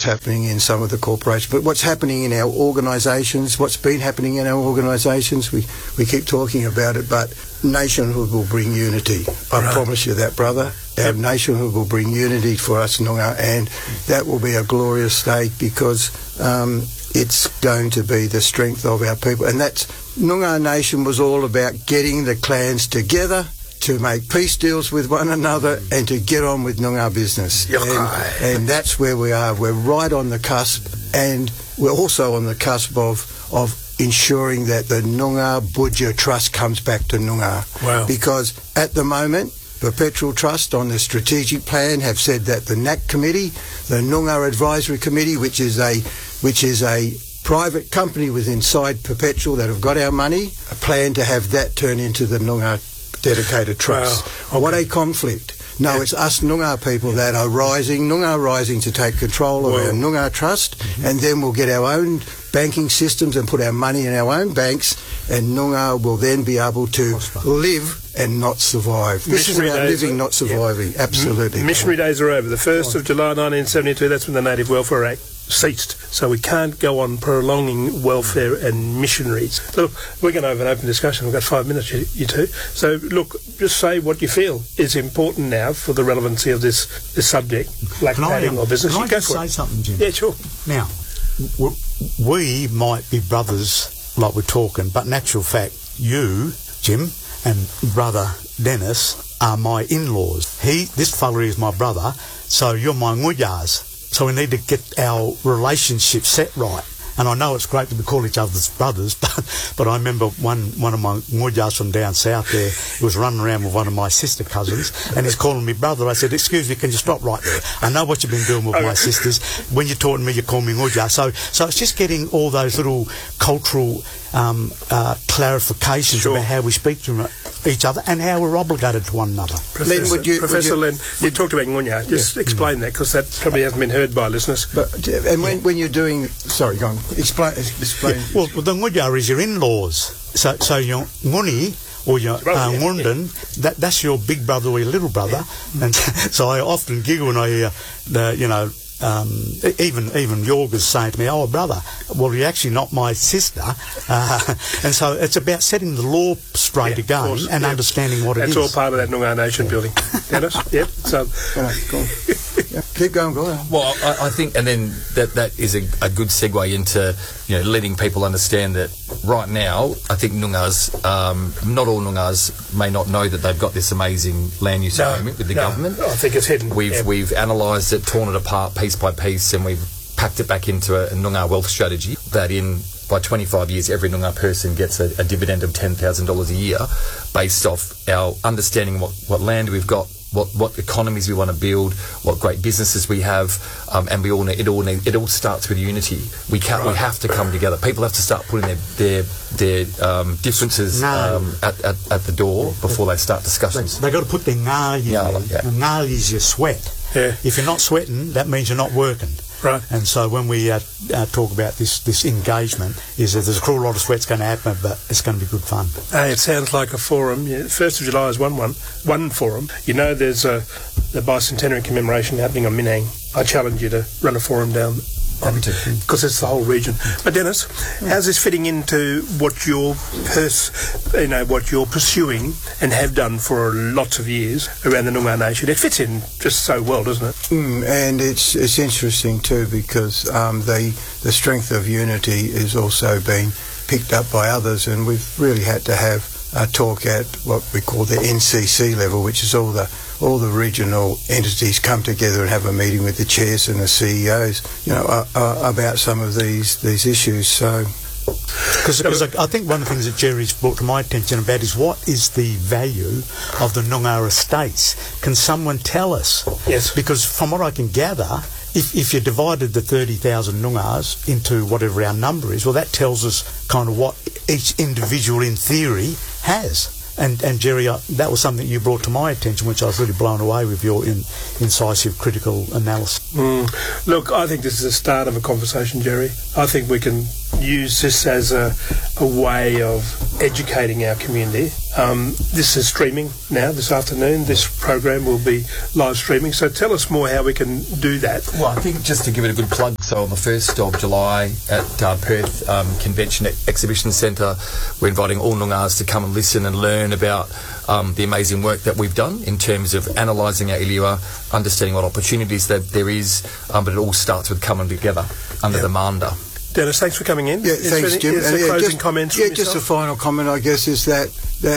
happening in some of the corporations, but what's happening in our organisations, what's been happening in our organisations, we keep talking about it, but nationhood will bring unity. I promise you that, brother. Our nationhood will bring unity for us, Noongar, and that will be a glorious day because it's going to be the strength of our people. And that's, Noongar Nation was all about getting the clans together to make peace deals with one another and to get on with Noongar business. And that's where we are. We're right on the cusp, and we're also on the cusp of ensuring that the Noongar Budja Trust comes back to Noongar. Wow. Because at the moment, Perpetual Trust on the strategic plan have said that the NAC committee, the Noongar Advisory Committee, which is a private company within inside Perpetual that have got our money, a plan to have that turn into the Noongar Dedicated Trust. Wow. Okay. What a conflict. No, it's us Noongar people that are Noongar rising to take control of our Noongar Trust, and then we'll get our own banking systems and put our money in our own banks, and Noongar will then be able to live and not survive. This is about living, not surviving. Absolutely. Missionary days are over. The 1st of July 1972, that's when the Native Welfare Act ceased. So we can't go on prolonging welfare and missionaries. Look, we're going to have an open discussion. We've got 5 minutes, you two. So, look, just say what you feel is important now for the relevancy of this subject, black padding or business. Can I just say something, Jim? Yeah, sure. Now, we might be brothers like we're talking, but in actual fact, you, Jim, and brother Dennis are my in-laws. This fella is my brother, so you're my nguyars. So we need to get our relationship set right. And I know it's great to call each other's brothers, but I remember one of my nguyars from down south there, he was running around with one of my sister cousins, and he's calling me brother. I said, excuse me, can you stop right there? I know what you've been doing with my sisters. When you're talking to me, you call me nguyar. So it's just getting all those little cultural clarifications about how we speak to each other and how we're obligated to one another. Professor Len, you talked about Ngunya. Just explain that, because that probably hasn't been heard by listeners. When you're doing... Sorry, go on. Explain. Well, the Ngunya is your in-laws. So your Nguni or your Ngundan, that's your big brother or your little brother. And so I often giggle when I hear even Yorga's saying to me, "Oh, brother, well, you're actually not my sister," and so it's about setting the law straight again and understanding what it is. That's all part of that Noongar Nation building. Dennis, so keep going, go on. Well, I think, and then that is a good segue into letting people understand that right now, I think Noongars, not all Noongars may not know that they've got this amazing land use agreement with the government. I think it's hidden. We've analysed it, torn it apart piece by piece, and we've packed it back into a Noongar wealth strategy that by 25 years, every Noongar person gets a dividend of $10,000 a year based off our understanding what land we've got, what economies we want to build, what great businesses we have, and it all starts with unity. We have to come together. People have to start putting their differences at the door before they start discussions. They got to put their ngali in there. Ngali is your sweat. Yeah. If you're not sweating, that means you're not working. Right. And so when we talk about this engagement, is that there's a cruel lot of sweat's going to happen, but it's going to be good fun. Hey, it sounds like a forum. 1st of July is one forum. There's the bicentenary commemoration happening on Minang. I challenge you to run a forum down, because it's the whole region. But Dennis, how's this fitting into what you're pursuing and have done for lots of years around the Noongar Nation? It fits in just so well, doesn't it? And it's interesting too, because the strength of unity is also being picked up by others, and we've really had to have a talk at what we call the NCC level, which is all the regional entities come together and have a meeting with the chairs and the CEOs, about some of these issues. So, because I think one of the things that Jerry's brought to my attention about is what is the value of the Noongar estates? Can someone tell us? Yes. Because from what I can gather, if you divided the 30,000 Noongars into whatever our number is, well, that tells us kind of what each individual in theory has. And Jerry, that was something you brought to my attention, which I was really blown away with your incisive, critical analysis. Look, I think this is the start of a conversation, Jerry. I think we can use this as a way of educating our community. This is streaming now this afternoon. This program will be live streaming. So tell us more how we can do that. Well, I think just to give it a good plug, so on the 1st of July at Perth Convention Exhibition Centre, we're inviting all Noongars to come and listen and learn about the amazing work that we've done in terms of analysing our Iliwa, understanding what opportunities that there is, but it all starts with coming together under the Manda. Dennis, thanks for coming in. Yeah, thanks, Jim. Closing comments from just a final comment, I guess, is that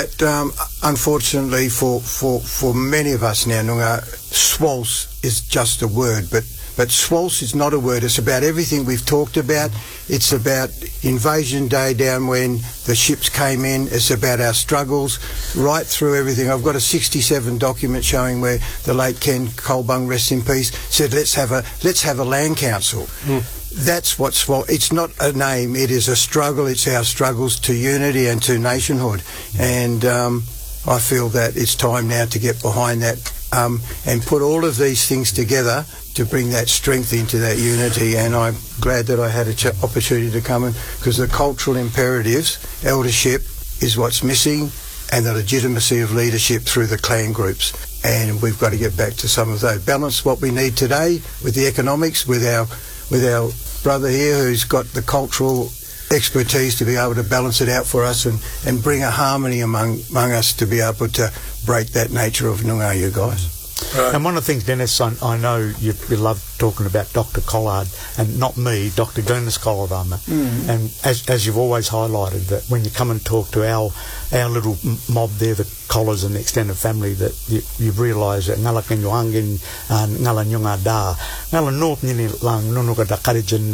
unfortunately for many of us now, Noongar, SWALS is just a word, but SWALS is not a word. It's about everything we've talked about. It's about Invasion Day down when the ships came in. It's about our struggles right through everything. I've got a 67 document showing where the late Ken Colbung, rest in peace, said let's have a land council. That's what SWALS. It's not a name. It is a struggle. It's our struggles to unity and to nationhood. And I feel that it's time now to get behind that and put all of these things together to bring that strength into that unity. And I'm glad that I had an opportunity to come in, because the cultural imperatives, eldership, is what's missing, and the legitimacy of leadership through the clan groups. And we've got to get back to some of those. Balance what we need today with the economics, with our brother here who's got the cultural expertise to be able to balance it out for us and bring a harmony among us to be able to break that nature of Noongar, you guys. Right. And one of the things, Dennis, I know you love talking about Dr. Collard, and not me, Dr. Glennis Collard. And as you've always highlighted, that when you come and talk to our little mob there, the Collars and the extended family, that you realise that ngala kenyuangin ngala nyunga da ngala north nini lang nunuka da karijin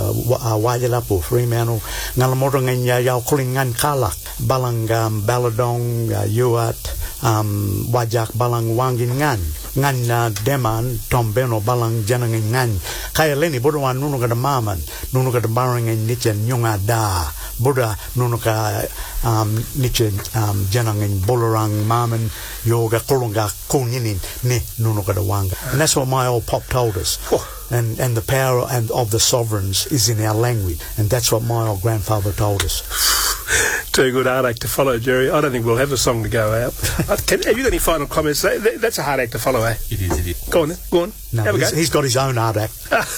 wajala po Fremantle ngala morongan yau kulingan kalak balang baladong yuat wajak balang wangin ngan deman tombeno balang janangin ngan kaya leni bodowan nunuka da maman nunuka da barangin nichen nyunga da Buddha nunuka nichen janangin bolarang maman yoga kolunga kuninin ne nunuka da wanga. And that's what my old pop told us. And the power of the sovereigns is in our language, and that's what my old grandfather told us. Too good heartache to follow, Jerry. I don't think we'll have a song to go out. Have you got any final comments? That's a heartache to follow, eh? It is. Go on then. Go on. No, have a go. He's got his own heartache.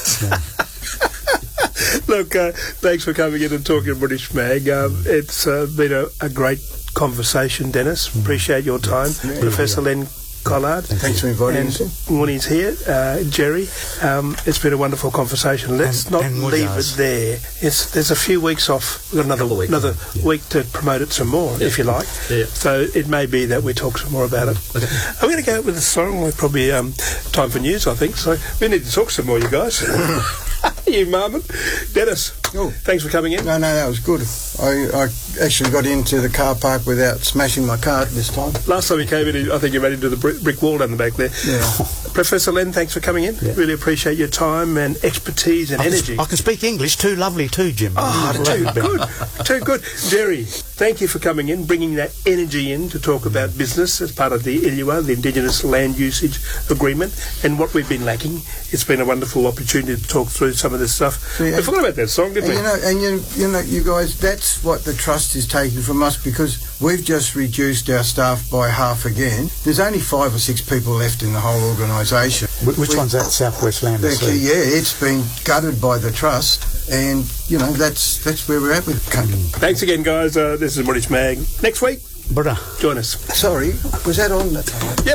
Look, thanks for coming in and talking British Mag. It's been a great conversation, Dennis. Appreciate your time. Yeah. Professor Len Collard. Thanks for inviting us. Mooney's here. Jerry, it's been a wonderful conversation. Let's not leave it there. There's a few weeks off. We've got another week to promote it some more, if you like. Yeah. So it may be that we talk some more about it. Okay. I'm going to go with a song. We're probably time for news, I think. So we need to talk some more, you guys. You marmot. Dennis, thanks for coming in. No, that was good. I actually got into the car park without smashing my car this time. Last time you came in, I think you ran into the brick wall down the back there. Yeah. Professor Len, thanks for coming in. Yeah. Really appreciate your time and expertise and energy. I can speak English too lovely too, Jim. Too good. Jerry, thank you for coming in, bringing that energy in to talk about business as part of the Iliwa, the Indigenous Land Usage Agreement, and what we've been lacking. It's been a wonderful opportunity to talk through some of this stuff. We forgot about that song, didn't we? You guys, that's what the Trust is taking from us, because we've just reduced our staff by half again. There's only 5 or 6 people left in the whole organisation. Which one's that? Southwest Land? Yeah, it's been gutted by the Trust, and that's where we're at with it. Thanks again, guys. This is British Mag. Next week, brother, join us. Sorry, was that on? Yep.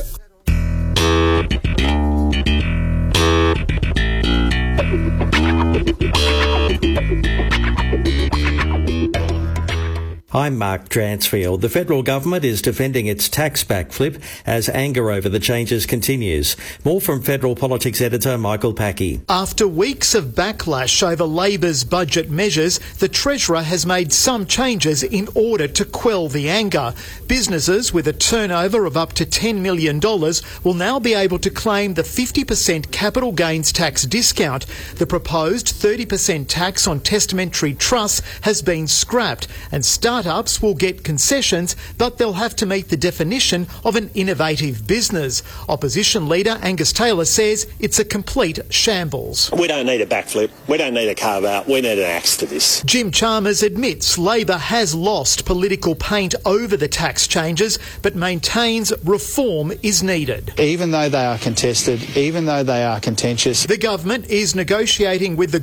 I'm Mark Dransfield. The federal government is defending its tax backflip as anger over the changes continues. More from Federal Politics editor Michael Packey. After weeks of backlash over Labor's budget measures, the Treasurer has made some changes in order to quell the anger. Businesses with a turnover of up to $10 million will now be able to claim the 50% capital gains tax discount. The proposed 30% tax on testamentary trusts has been scrapped, and startups start-ups will get concessions, but they'll have to meet the definition of an innovative business. Opposition leader Angus Taylor says it's a complete shambles. We don't need a backflip. We don't need a carve-out. We need an axe to this. Jim Chalmers admits Labor has lost political paint over the tax changes, but maintains reform is needed. Even though they are contested, even though they are contentious, the government is negotiating with the